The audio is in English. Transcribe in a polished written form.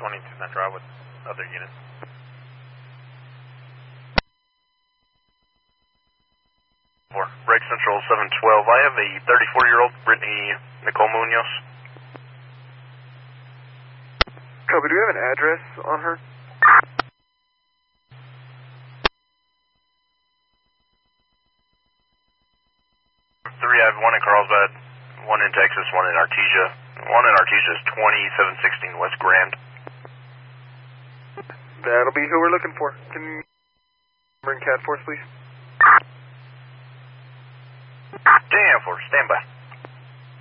22 Drive with other units. Break Central 712. I have a 34-year-old Brittany Nicole Munoz. Copy, do we have an address on her? Three, I have one in Carlsbad, one in Texas, one in Artesia. One in Artesia is 2716 West Grand. That'll be who we're looking for. Can you bring CAD Force, please? Damn, for stand by.